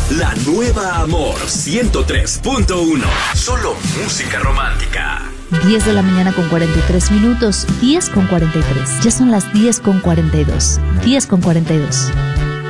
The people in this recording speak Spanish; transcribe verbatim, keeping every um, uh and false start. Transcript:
La nueva Amor ciento tres punto uno. Solo música romántica. diez de la mañana con cuarenta y tres minutos. diez con cuarenta y tres. Ya son las diez con cuarenta y dos. diez con cuarenta y dos.